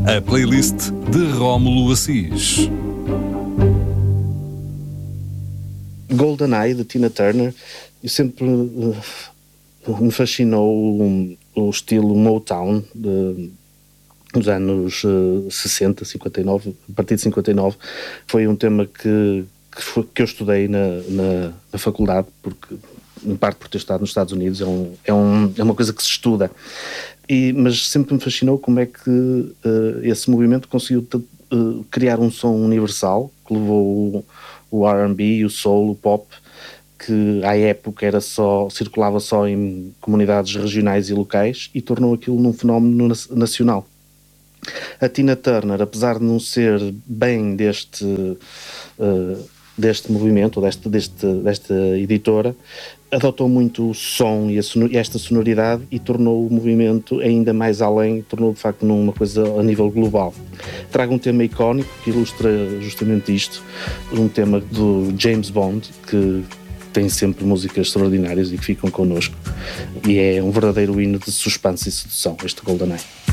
A playlist de Rómulo Assis. GoldenEye, de Tina Turner. Eu sempre me fascinou o estilo Motown dos anos 60, 59, a partir de 59. Foi um tema que eu estudei na faculdade, porque, em parte por ter estado nos Estados Unidos, é uma coisa que se estuda. Mas sempre me fascinou como é que esse movimento conseguiu criar um som universal, que levou o R&B, o soul, o pop, que à época circulava só em comunidades regionais e locais, e tornou aquilo num fenómeno nacional. A Tina Turner, apesar de não ser bem deste movimento, desta editora, adotou muito o som e esta sonoridade e tornou o movimento ainda mais além, tornou de facto numa coisa a nível global. Trago um tema icónico que ilustra justamente isto, um tema do James Bond, que tem sempre músicas extraordinárias e que ficam connosco, e é um verdadeiro hino de suspense e sedução, este GoldenEye.